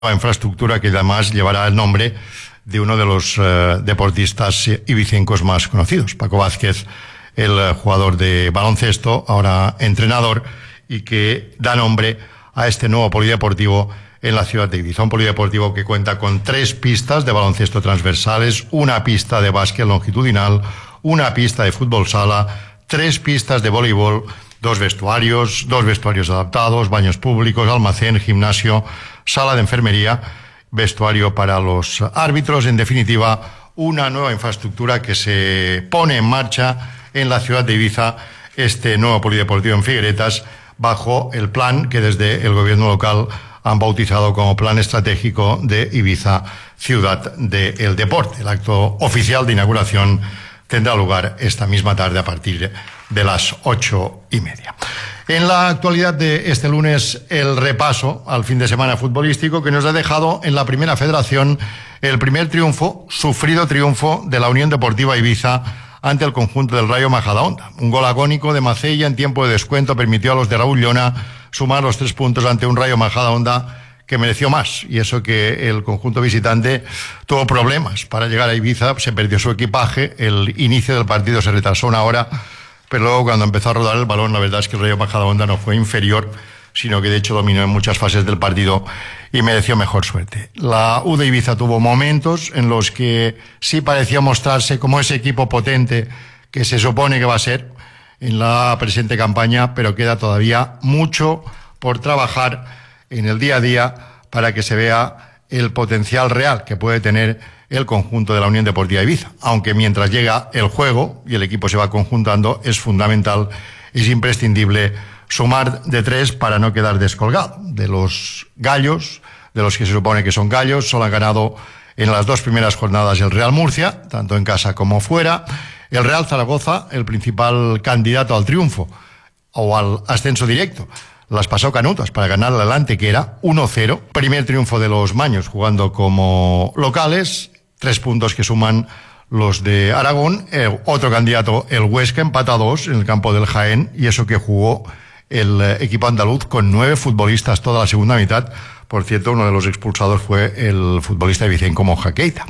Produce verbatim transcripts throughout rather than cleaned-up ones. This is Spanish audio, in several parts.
infraestructura que además llevará el nombre de uno de los uh, deportistas ibicencos más conocidos, Paco Vázquez, el uh, jugador de baloncesto, ahora entrenador, y que da nombre a este nuevo polideportivo en la ciudad de Ibiza. Un polideportivo que cuenta con tres pistas de baloncesto transversales, una pista de básquet longitudinal, una pista de fútbol sala, tres pistas de voleibol, dos vestuarios, dos vestuarios adaptados, baños públicos, almacén, gimnasio, sala de enfermería, vestuario para los árbitros. En definitiva, una nueva infraestructura que se pone en marcha en la ciudad de Ibiza, este nuevo polideportivo en Figueretas, bajo el plan que desde el gobierno local han bautizado como Plan Estratégico de Ibiza, Ciudad del Deporte. El acto oficial de inauguración tendrá lugar esta misma tarde a partir de las ocho y media. En la actualidad de este lunes, el repaso al fin de semana futbolístico que nos ha dejado en la Primera Federación el primer triunfo, sufrido triunfo de la Unión Deportiva Ibiza ante el conjunto del Rayo Majadahonda. Un gol agónico de Macella en tiempo de descuento permitió a los de Raúl Llona sumar los tres puntos ante un Rayo Majadahonda que mereció más, y eso que el conjunto visitante tuvo problemas para llegar a Ibiza, se perdió su equipaje, el inicio del partido se retrasó una hora, pero luego cuando empezó a rodar el balón, la verdad es que el Rayo Majadahonda no fue inferior, sino que de hecho dominó en muchas fases del partido y mereció mejor suerte. La U de Ibiza tuvo momentos en los que sí parecía mostrarse como ese equipo potente que se supone que va a ser en la presente campaña, pero queda todavía mucho por trabajar en el día a día para que se vea el potencial real que puede tener el conjunto de la Unión Deportiva Ibiza. Aunque mientras llega el juego y el equipo se va conjuntando, es fundamental, es imprescindible sumar de tres para no quedar descolgado. De los gallos, de los que se supone que son gallos, solo han ganado en las dos primeras jornadas el Real Murcia, tanto en casa como fuera. El Real Zaragoza, el principal candidato al triunfo o al ascenso directo, las pasó canutas para ganar al Antequera uno cero. Primer triunfo de los maños jugando como locales, tres puntos que suman los de Aragón. Eh, otro candidato, el Huesca, empata a dos en el campo del Jaén, y eso que jugó el eh, equipo andaluz con nueve futbolistas toda la segunda mitad. Por cierto, uno de los expulsados fue el futbolista ibicenco Moja Keita.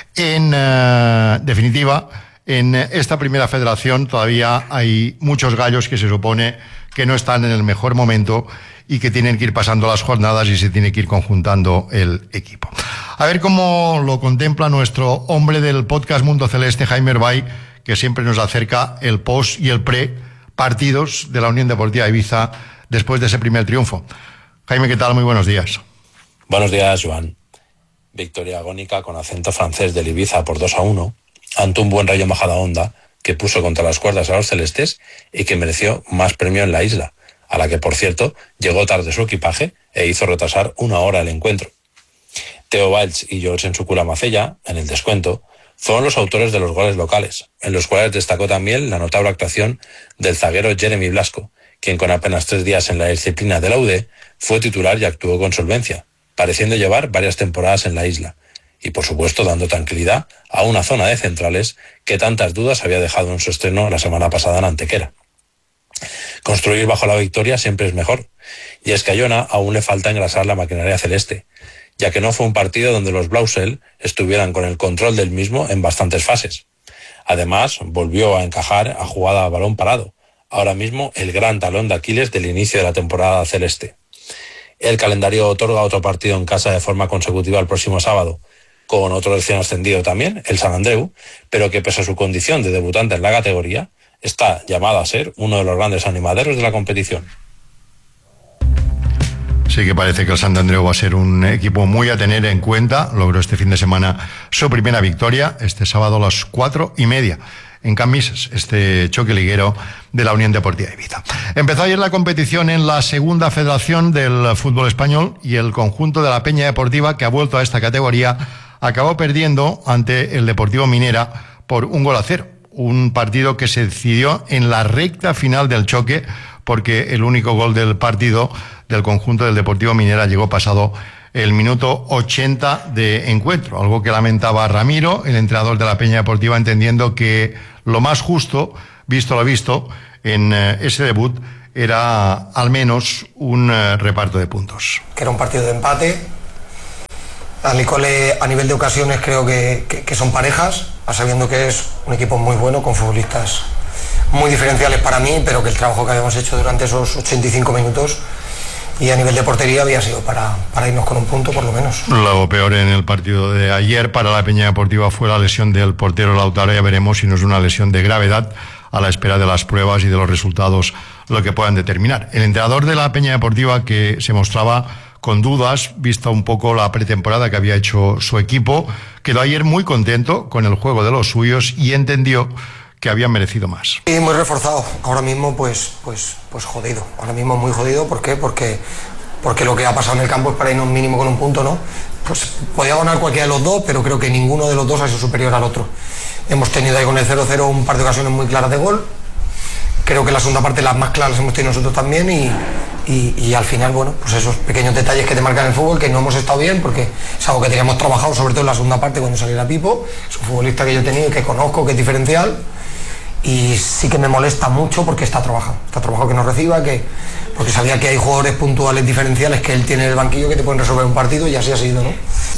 En eh, definitiva, en esta Primera Federación todavía hay muchos gallos que se supone que no están en el mejor momento y que tienen que ir pasando las jornadas y se tiene que ir conjuntando el equipo. A ver cómo lo contempla nuestro hombre del podcast Mundo Celeste, Jaime Herbay, que siempre nos acerca el post y el pre partidos de la Unión Deportiva Ibiza después de ese primer triunfo. Jaime, ¿qué tal? Muy buenos días. Buenos días, Joan. Victoria agónica con acento francés del Ibiza por dos a uno ante un buen Rayo Majadahonda que puso contra las cuerdas a los celestes y que mereció más premio en la isla, a la que, por cierto, llegó tarde su equipaje e hizo retrasar una hora el encuentro. Teo Valls y George Nsukula Macella, en el descuento, fueron los autores de los goles locales, en los cuales destacó también la notable actuación del zaguero Jeremy Blasco, quien con apenas tres días en la disciplina de la U D fue titular y actuó con solvencia, pareciendo llevar varias temporadas en la isla, y por supuesto dando tranquilidad a una zona de centrales que tantas dudas había dejado en su estreno la semana pasada en Antequera. Construir bajo la victoria siempre es mejor, y es que a Llona aún le falta engrasar la maquinaria celeste, ya que no fue un partido donde los Blausel estuvieran con el control del mismo en bastantes fases. Además, volvió a encajar a jugada a balón parado, ahora mismo el gran talón de Aquiles del inicio de la temporada celeste. El calendario otorga otro partido en casa de forma consecutiva el próximo sábado, con otro recién ascendido también, el Sant Andreu, pero que pese a su condición de debutante en la categoría, está llamado a ser uno de los grandes animaderos de la competición. Sí que parece que el Sant Andreu va a ser un equipo muy a tener en cuenta. Logró este fin de semana su primera victoria, este sábado a las cuatro y media, en Camisas, este choque liguero de la Unión Deportiva Ibiza. Empezó ayer la competición en la segunda federación del fútbol español y el conjunto de la Peña Deportiva, que ha vuelto a esta categoría, acabó perdiendo ante el Deportivo Minera por un gol a cero. Un partido que se decidió en la recta final del choque, porque el único gol del partido del conjunto del Deportivo Minera llegó pasado el minuto ochenta de encuentro, algo que lamentaba Ramiro, el entrenador de la Peña Deportiva, entendiendo que lo más justo, visto lo visto, en ese debut era al menos un reparto de puntos. Que era un partido de empate, Al Nicole, a nivel de ocasiones, creo que, que, que son parejas, sabiendo que es un equipo muy bueno, con futbolistas muy diferenciales para mí, pero que el trabajo que habíamos hecho durante esos ochenta y cinco minutos y a nivel de portería había sido para, para irnos con un punto por lo menos. Lo peor en el partido de ayer para la Peña Deportiva fue la lesión del portero Lautaro. Ya veremos si no es una lesión de gravedad, a la espera de las pruebas y de los resultados lo que puedan determinar. El entrenador de la Peña Deportiva, que se mostraba con dudas, vista un poco la pretemporada que había hecho su equipo, quedó ayer muy contento con el juego de los suyos y entendió que habían merecido más. Y muy reforzado. Ahora mismo, pues, pues, pues jodido. Ahora mismo muy jodido. ¿Por qué? Porque, porque lo que ha pasado en el campo es para irnos mínimo con un punto, ¿no? Pues podía ganar cualquiera de los dos, pero creo que ninguno de los dos ha sido superior al otro. Hemos tenido ahí con el cero cero un par de ocasiones muy claras de gol. Creo que la segunda parte las más claras hemos tenido nosotros también y, y, y al final, bueno, pues esos pequeños detalles que te marcan el fútbol, que no hemos estado bien, porque es algo que teníamos trabajado, sobre todo en la segunda parte cuando saliera Pipo. Es un futbolista que yo he tenido y que conozco, que es diferencial. Y sí que me molesta mucho porque está trabajado, está trabajado que nos reciba, que, porque sabía que hay jugadores puntuales diferenciales que él tiene en el banquillo que te pueden resolver un partido y así ha sido, ¿no?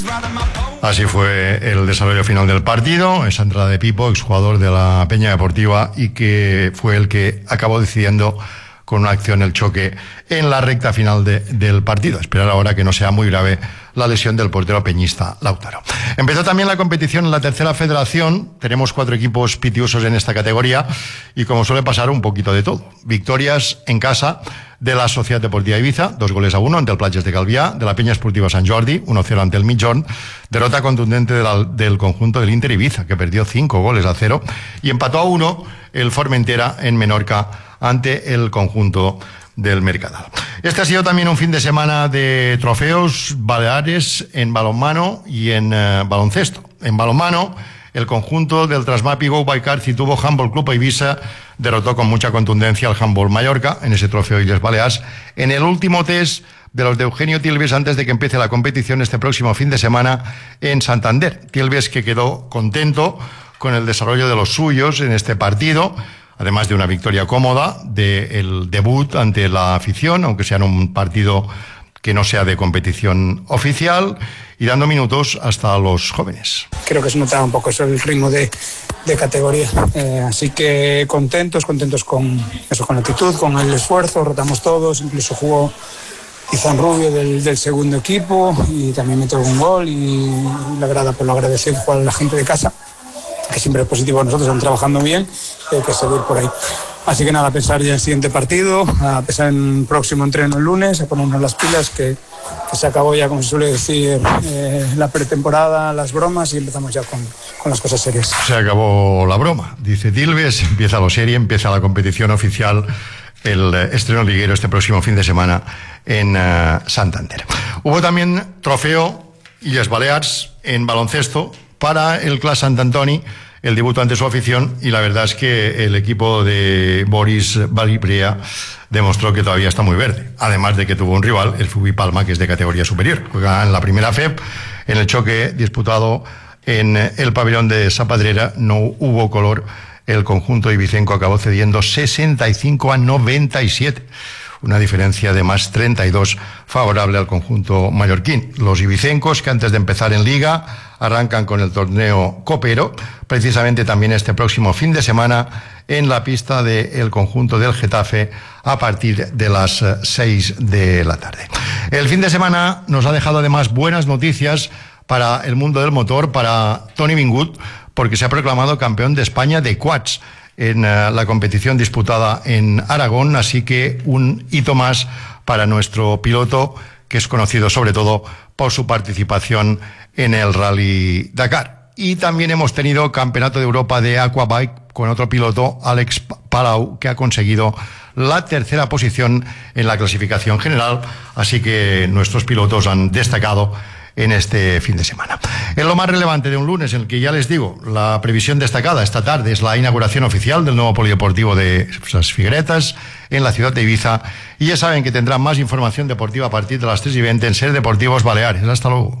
Así fue el desarrollo final del partido, esa entrada de Pipo, exjugador de la Peña Deportiva, y que fue el que acabó decidiendo con una acción el choque en la recta final de, del partido. Esperar ahora que no sea muy grave la lesión del portero peñista Lautaro. Empezó también la competición en la tercera federación. Tenemos cuatro equipos pitiusos en esta categoría y, como suele pasar, un poquito de todo. Victorias en casa de la Sociedad Deportiva Ibiza, dos goles a uno ante el Platges de Calviá, de la Peña Esportiva Sant Jordi, uno cero ante el Migjorn, derrota contundente de la, del conjunto del Inter Ibiza, que perdió cinco goles a cero, y empató a uno el Formentera en Menorca ante el conjunto del Mercadal. Este ha sido también un fin de semana de trofeos baleares en balonmano y en uh, baloncesto. En balonmano, el conjunto del Trasmapi Go Baicar tuvo Handball Club Ibiza, derrotó con mucha contundencia al Handball Mallorca en ese trofeo Illes Balears en el último test de los de Eugenio Tilbes antes de que empiece la competición este próximo fin de semana en Santander. Tilbes, que quedó contento con el desarrollo de los suyos en este partido, además de una victoria cómoda, del debut ante la afición, aunque sea en un partido que no sea de competición oficial, y dando minutos hasta a los jóvenes. Creo que se notaba un poco eso, el ritmo de, de categoría. Eh, así que contentos, contentos con eso, con la actitud, con el esfuerzo, rotamos todos, incluso jugó Izan Rubio del, del segundo equipo y también metió un gol, y la verdad, pues lo agradeció jugar a la gente de casa, que siempre es positivo, nosotros estamos trabajando bien, hay que seguir por ahí. Así que nada, a pensar ya en el siguiente partido, a pensar en el próximo entreno el lunes, a ponernos las pilas, que, que se acabó ya, como se suele decir, eh, la pretemporada, las bromas, y empezamos ya con, con las cosas serias. Se acabó la broma, dice Tilbes, empieza lo serio, empieza la competición oficial, el estreno liguero este próximo fin de semana en uh, Santander. Hubo también trofeo Illes Balears en baloncesto para el Clas Sant Antoni, el debut ante su afición, y la verdad es que el equipo de Boris Balibrea demostró que todavía está muy verde, además de que tuvo un rival, el Fubi Palma, que es de categoría superior. Juega en la primera F E P, en el choque disputado en el pabellón de Zapadrera no hubo color, el conjunto ibicenco acabó cediendo sesenta y cinco a noventa y siete. Una diferencia de más treinta y dos favorable al conjunto mallorquín. Los ibicencos, que antes de empezar en Liga arrancan con el torneo copero, precisamente también este próximo fin de semana en la pista del conjunto del Getafe a partir de las seis de la tarde. El fin de semana nos ha dejado además buenas noticias para el mundo del motor, para Toni Vingut, porque se ha proclamado campeón de España de quads en uh, la competición disputada en Aragón, así que un hito más para nuestro piloto, que es conocido sobre todo por su participación en el Rally Dakar. Y también hemos tenido Campeonato de Europa de Aquabike con otro piloto, Alex Palau, que ha conseguido la tercera posición en la clasificación general, así que nuestros pilotos han destacado en este fin de semana. Es lo más relevante de un lunes, en el que ya les digo, la previsión destacada esta tarde es la inauguración oficial del nuevo polideportivo de las Figueretas en la ciudad de Ibiza, y ya saben que tendrán más información deportiva a partir de las tres y veinte en Ser Deportivos Baleares. Hasta luego.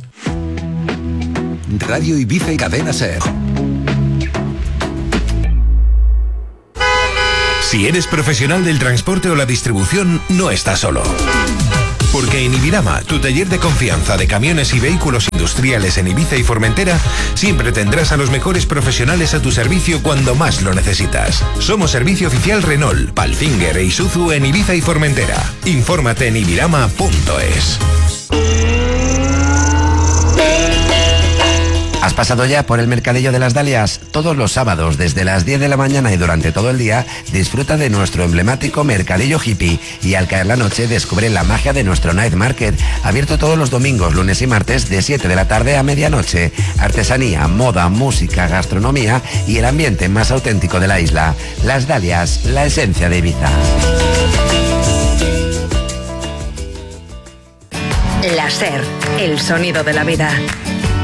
Radio Ibiza y Cadena Ser. Si eres profesional del transporte o la distribución, no estás solo. Porque en Ibirama, tu taller de confianza de camiones y vehículos industriales en Ibiza y Formentera, siempre tendrás a los mejores profesionales a tu servicio cuando más lo necesitas. Somos servicio oficial Renault, Palfinger e Isuzu en Ibiza y Formentera. Infórmate en ibirama punto es. ¿Has pasado ya por el Mercadillo de las Dalias? Todos los sábados, desde las diez de la mañana y durante todo el día, disfruta de nuestro emblemático Mercadillo Hippie y al caer la noche descubre la magia de nuestro Night Market, abierto todos los domingos, lunes y martes de siete de la tarde a medianoche. Artesanía, moda, música, gastronomía y el ambiente más auténtico de la isla. Las Dalias, la esencia de Ibiza. La SER, el sonido de la vida.